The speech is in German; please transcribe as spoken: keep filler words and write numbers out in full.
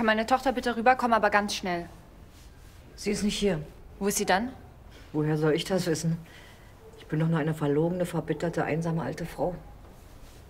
Kann meine Tochter bitte rüberkommen, aber ganz schnell? Sie ist nicht hier. Wo ist sie dann? Woher soll ich das wissen? Ich bin doch nur eine verlogene, verbitterte, einsame alte Frau.